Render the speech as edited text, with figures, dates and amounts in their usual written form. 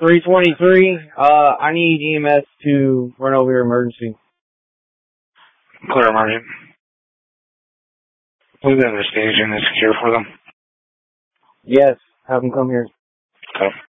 323, I need EMS to run over your emergency. Clear emergency. Move them to the station and secure for them. Yes, have them come here. Okay.